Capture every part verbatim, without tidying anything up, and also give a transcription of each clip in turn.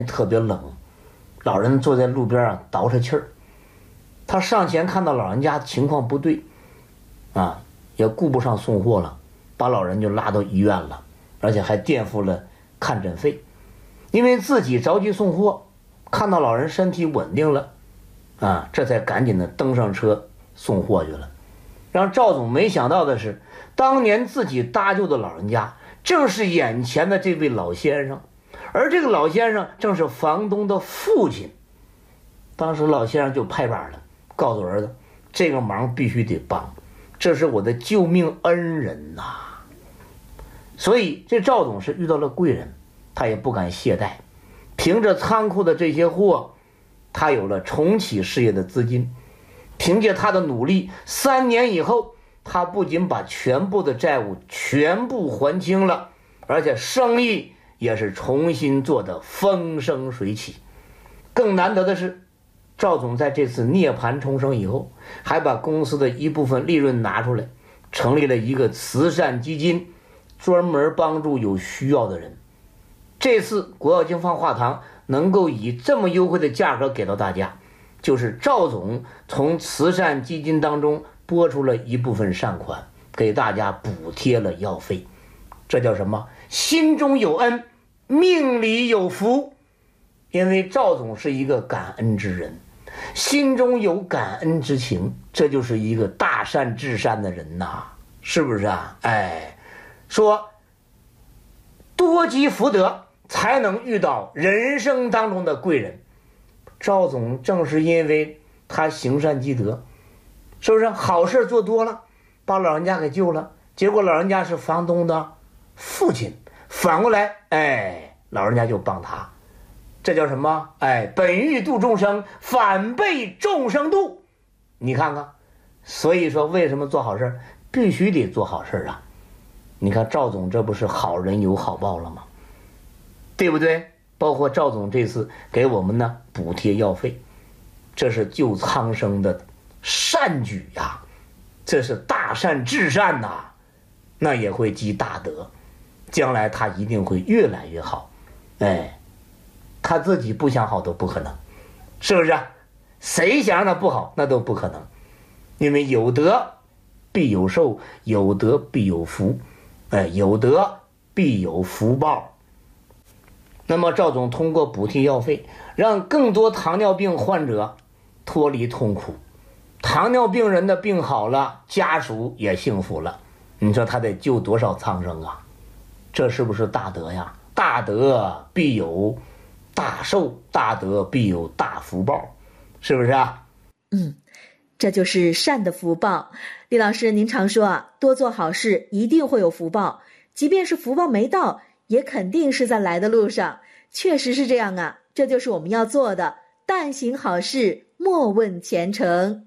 特别冷，老人坐在路边啊倒饬气儿。他上前看到老人家情况不对，啊，也顾不上送货了，把老人就拉到医院了，而且还垫付了看诊费。因为自己着急送货，看到老人身体稳定了，啊，这才赶紧的登上车送货去了。让赵总没想到的是，当年自己搭救的老人家正是眼前的这位老先生，而这个老先生正是房东的父亲。当时老先生就拍板了，告诉儿子，这个忙必须得帮，这是我的救命恩人呐、啊。所以这赵总是遇到了贵人，他也不敢懈怠，凭着仓库的这些货，他有了重启事业的资金。凭借他的努力，三年以后，他不仅把全部的债务全部还清了，而且生意也是重新做得风生水起。更难得的是，赵总在这次涅槃重生以后，还把公司的一部分利润拿出来，成立了一个慈善基金，专门帮助有需要的人。这次国药精方化糖能够以这么优惠的价格给到大家，就是赵总从慈善基金当中拨出了一部分善款，给大家补贴了药费。这叫什么？心中有恩，命里有福。因为赵总是一个感恩之人，心中有感恩之情，这就是一个大善至善的人呐，是不是啊？哎，说多积福德才能遇到人生当中的贵人。赵总正是因为他行善积德，是不是好事做多了，把老人家给救了，结果老人家是房东的父亲，反过来哎，老人家就帮他，这叫什么？哎，本欲度众生，反被众生度。你看看，所以说为什么做好事必须得做好事啊？你看赵总这不是好人有好报了吗？对不对？包括赵总这次给我们呢补贴药费，这是救苍生的善举呀、啊，这是大善至善呐、啊，那也会积大德，将来他一定会越来越好。哎，他自己不想好都不可能，是不是、啊？谁想让他不好那都不可能，因为有德必有寿，有德必有福，哎，有德必有福报。那么赵总通过补贴药费，让更多糖尿病患者脱离痛苦，糖尿病人的病好了，家属也幸福了，你说他得救多少苍生啊？这是不是大德呀？大德必有大寿，大德必有大福报，是不是啊？ 嗯，这就是善的福报。李老师，您常说啊，多做好事一定会有福报，即便是福报没到，也肯定是在来的路上。确实是这样啊，这就是我们要做的，但行好事，莫问前程。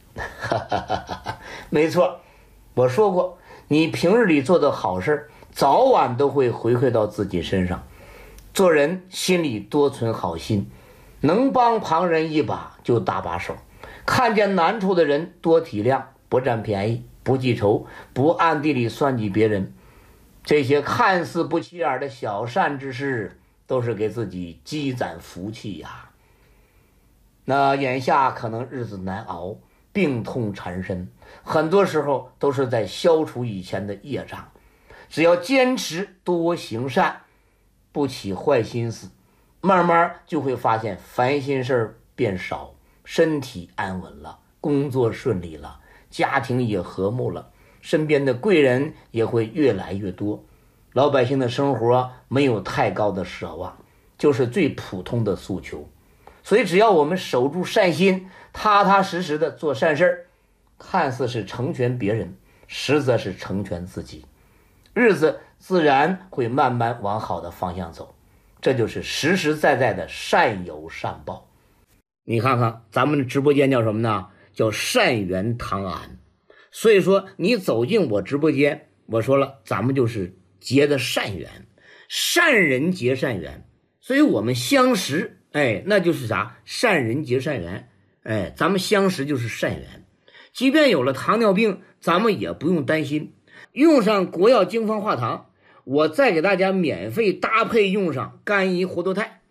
没错，我说过，你平日里做的好事，早晚都会回馈到自己身上。做人心里多存好心，能帮旁人一把就搭把手，看见难处的人多体谅，不占便宜，不记仇，不暗地里算计别人。这些看似不起眼的小善之事，都是给自己积攒福气呀。那眼下可能日子难熬，病痛缠身，很多时候都是在消除以前的业障。只要坚持多行善，不起坏心思，慢慢就会发现烦心事儿变少，身体安稳了，工作顺利了，家庭也和睦了，身边的贵人也会越来越多。老百姓的生活没有太高的奢望，就是最普通的诉求。所以只要我们守住善心，踏踏实实的做善事，看似是成全别人，实则是成全自己，日子自然会慢慢往好的方向走。这就是实实在在的善有善报。你看看咱们的直播间叫什么呢？叫善缘堂安。所以说你走进我直播间，我说了，咱们就是结的善缘，善人结善缘，所以我们相识，哎，那就是啥？善人结善缘，哎，咱们相识就是善缘。即便有了糖尿病，咱们也不用担心，用上国药精方化糖，我再给大家免费搭配用上甘怡活脱肽，